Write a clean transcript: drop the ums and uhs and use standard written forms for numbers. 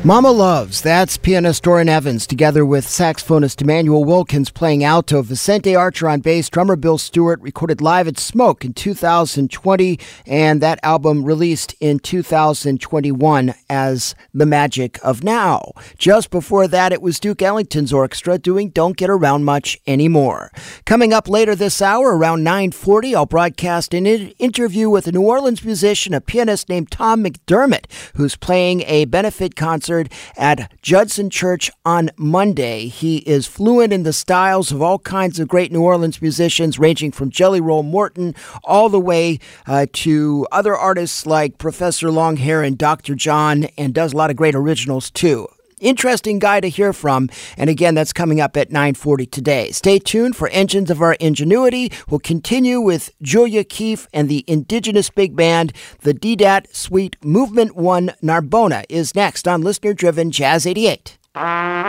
Mama Loves, that's pianist Doran Evans, together with saxophonist Emmanuel Wilkins playing alto, Vicente Archer on bass, drummer Bill Stewart, recorded live at Smoke in 2020, and that album released in 2021 as The Magic of Now. Just before that, it was Duke Ellington's orchestra doing Don't Get Around Much Anymore. Coming up later this hour, around 9:40, I'll broadcast an interview with a New Orleans musician, a pianist named Tom McDermott, who's playing a benefit concert at Judson Church on Monday. He is fluent in the styles of all kinds of great New Orleans musicians, ranging from Jelly Roll Morton all the way to other artists like Professor Longhair and Dr. John, and does a lot of great originals too. Interesting guy to hear from, and again, that's coming up at 9:40 today. Stay tuned for Engines of Our Ingenuity. We'll continue with Julia Keefe and the Indigenous Big Band. The DDAT Suite Movement 1 Narbona is next on Listener Driven Jazz 88.